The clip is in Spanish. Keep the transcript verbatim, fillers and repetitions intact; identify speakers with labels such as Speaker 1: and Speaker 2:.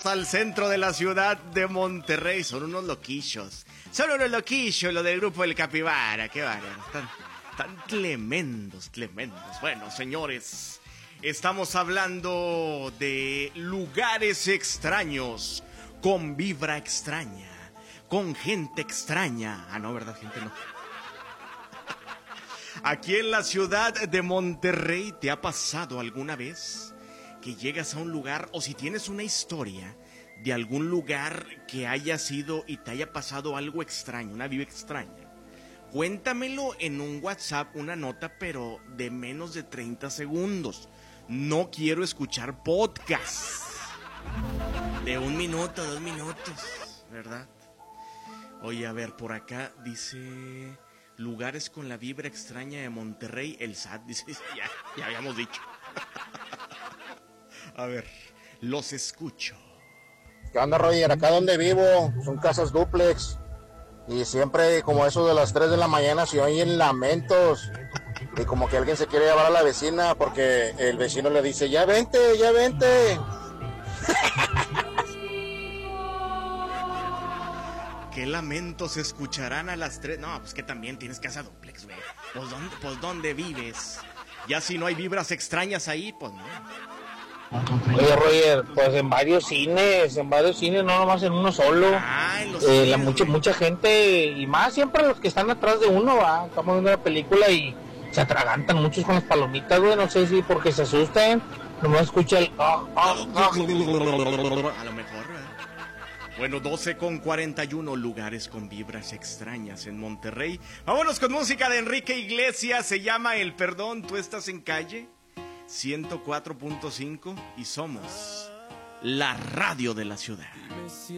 Speaker 1: hasta el centro de la ciudad de Monterrey. Son unos loquillos. Son unos loquillos los del grupo del Capibara. Qué bárbaro. Están, están tremendos, tremendos. Bueno, señores, estamos hablando de lugares extraños, con vibra extraña, con gente extraña. Ah, no, ¿verdad? Gente no. Aquí en la ciudad de Monterrey, ¿te ha pasado alguna vez que llegas a un lugar, o si tienes una historia de algún lugar que haya sido y te haya pasado algo extraño, una vibra extraña? Cuéntamelo en un WhatsApp, una nota, pero de menos de treinta segundos. No quiero escuchar podcast de un minuto, dos minutos, ¿verdad? Oye, a ver, por acá dice... lugares con la vibra extraña de Monterrey, el S A T, dice, ya, ya habíamos dicho. A ver, los escucho.
Speaker 2: ¿Qué onda, Roger? Acá donde vivo son casas dúplex y siempre como eso de las tres de la mañana se oyen lamentos y como que alguien se quiere llevar a la vecina porque el vecino le dice, ya vente, ya vente.
Speaker 1: ¿Qué lamentos se escucharán a las tres? No, pues que también tienes casa dúplex, güey. Pues ¿dónde, pues ¿dónde vives? Ya si no hay vibras extrañas ahí, pues no.
Speaker 3: Oye, Roger, pues en varios cines, en varios cines, no nomás en uno solo.
Speaker 1: Ah, en los
Speaker 3: eh,
Speaker 1: cines,
Speaker 3: la mucha,
Speaker 1: güey.
Speaker 3: mucha gente, y más siempre los que están atrás de uno, va. Estamos viendo una película y se atragantan muchos con las palomitas, güey. No sé si porque se asusten, nomás escucha el... ah, ah, ah.
Speaker 1: A lo mejor, ¿eh? Bueno, doce con cuarenta y uno, lugares con vibras extrañas en Monterrey. Vámonos con música de Enrique Iglesias, se llama El Perdón. Tú estás en calle ciento cuatro punto cinco y somos la radio de la ciudad.